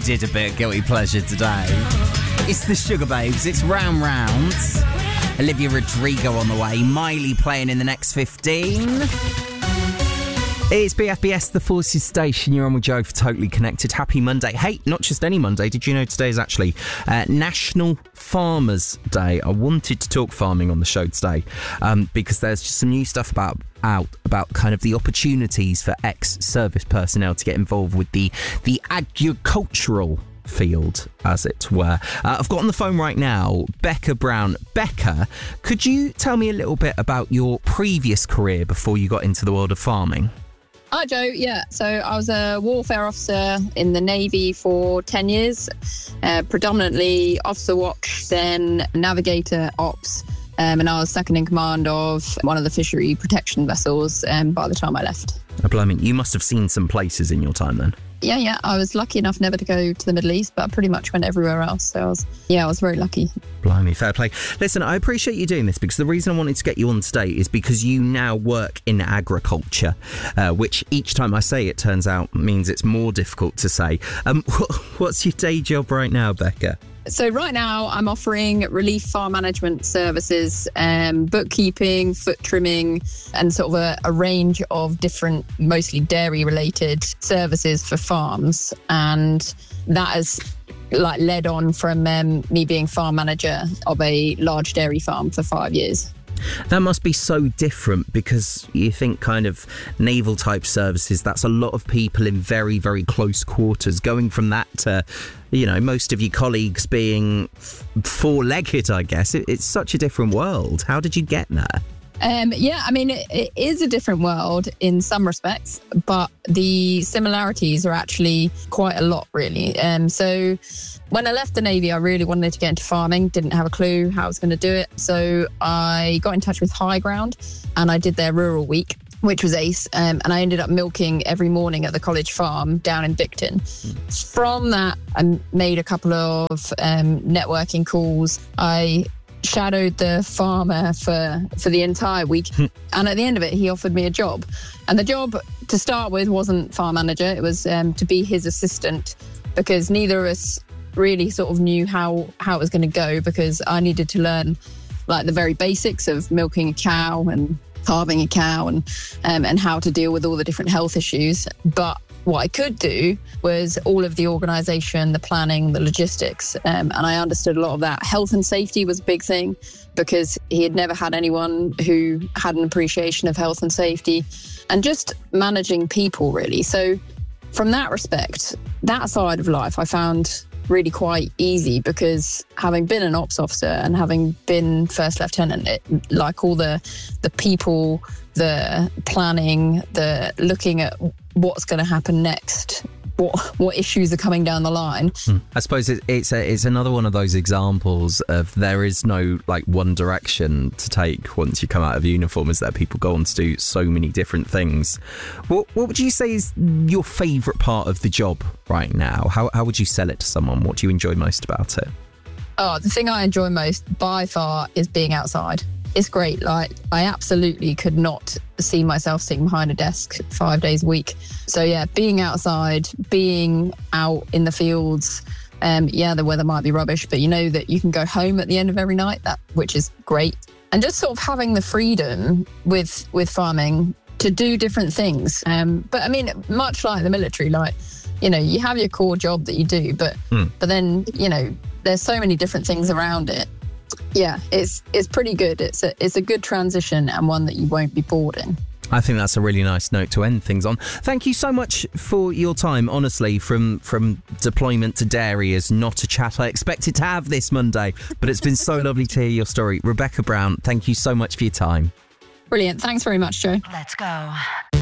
did a bit of guilty pleasure today. It's the Sugar Babes, it's Round Round. Olivia Rodrigo on the way, Miley playing in the next 15. It's BFBS, the Forces Station. You're on with Joe for Totally Connected. Happy Monday. Hey, not just any Monday. Did you know today is actually National Farmers Day? I wanted to talk farming on the show today because there's just some new stuff about kind of the opportunities for ex-service personnel to get involved with the agricultural field, as it were. I've got on the phone right now Becca Brown. Becca, could you tell me a little bit about your previous career before you got into the world of farming? Hi, Joe. Yeah, so I was a warfare officer in the Navy for 10 years, predominantly officer watch, then navigator ops, and I was second in command of one of the fishery protection vessels by the time I left. Oh, blimey, you must have seen some places in your time then. Yeah. I was lucky enough never to go to the Middle East, but I pretty much went everywhere else. So I was very lucky. Blimey, fair play. Listen, I appreciate you doing this because the reason I wanted to get you on today is because you now work in agriculture, which each time I say it turns out means it's more difficult to say. What's your day job right now, Becca? So right now I'm offering relief farm management services, bookkeeping, foot trimming, and sort of a range of different, mostly dairy related services for farms. And that has led on from me being farm manager of a large dairy farm for 5 years. That must be so different because you think kind of naval type services, that's a lot of people in very, very close quarters. Going from that to, most of your colleagues being four-legged, I guess. It's such a different world. How did you get there? It is a different world in some respects, but the similarities are actually quite a lot, really. So when I left the Navy, I really wanted to get into farming, didn't have a clue how I was going to do it. So I got in touch with High Ground and I did their Rural Week, which was ace. And I ended up milking every morning at the college farm down in Bicton. From that, I made a couple of networking calls. I shadowed the farmer for the entire week. And at the end of it, he offered me a job. And the job to start with wasn't farm manager. It was to be his assistant, because neither of us really sort of knew how it was going to go, because I needed to learn the very basics of milking a cow and calving a cow and how to deal with all the different health issues. But what I could do was all of the organisation, the planning, the logistics, and I understood a lot of that. Health and safety was a big thing because he had never had anyone who had an appreciation of health and safety, and just managing people, really. So from that respect, that side of life I found really quite easy, because having been an ops officer and having been first lieutenant, all the people, the planning, the looking at what's going to happen next, what issues are coming down the line. I suppose it's another one of those examples of there is no one direction to take once you come out of uniform, is that people go on to do so many different things. What would you say is your favourite part of the job right now? How would you sell it to someone? What do you enjoy most about it? Oh, the thing I enjoy most by far is being outside. It's great. I absolutely could not see myself sitting behind a desk 5 days a week. So yeah, being outside, being out in the fields, the weather might be rubbish, but you know that you can go home at the end of every night, which is great. And just sort of having the freedom with farming to do different things. But I mean, much like the military, you have your core job that you do, but then, there's so many different things around it. Yeah, it's pretty good. It's a good transition, and one that you won't be bored in. I think that's a really nice note to end things on. Thank you so much for your time. Honestly, from deployment to dairy is not a chat I expected to have this Monday, but it's been so lovely to hear your story. Rebecca Brown, thank you so much for your time. Brilliant. Thanks very much, Joe. Let's go.